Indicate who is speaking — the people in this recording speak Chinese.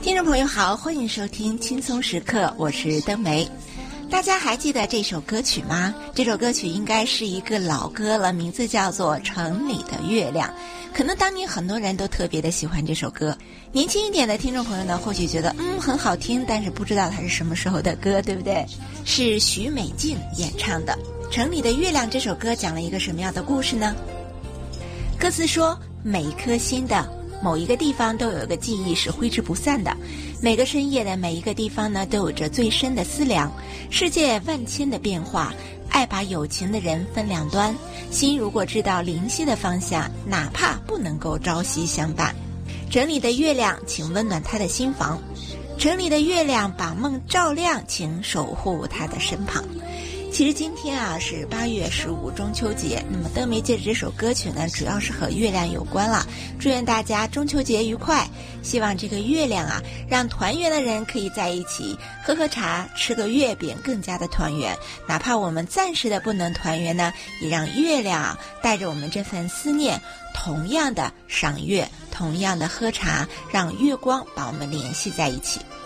Speaker 1: 听众朋友好，欢迎收听轻松时刻，我是登梅。大家还记得这首歌曲吗？这首歌曲应该是一个老歌了，名字叫做《城里的月亮》。可能当年很多人都特别的喜欢这首歌。年轻一点的听众朋友呢，或许觉得很好听，但是不知道它是什么时候的歌，对不对？是许美静演唱的《城里的月亮》这首歌讲了一个什么样的故事呢？歌词说，每一颗心的某一个地方都有一个记忆是挥之不散的，每个深夜的每一个地方呢，都有着最深的思量。世界万千的变化，爱把有情的人分两端，心如果知道灵犀的方向，哪怕不能够朝夕相伴。城里的月亮，请温暖他的心房，城里的月亮把梦照亮，请守护他的身旁。其实今天是8月15中秋节，那么登梅借着这首歌曲呢，主要是和月亮有关了。祝愿大家中秋节愉快，希望这个月亮让团圆的人可以在一起喝喝茶，吃个月饼，更加的团圆。哪怕我们暂时的不能团圆呢，也让月亮带着我们这份思念，同样的赏月，同样的喝茶，让月光把我们联系在一起。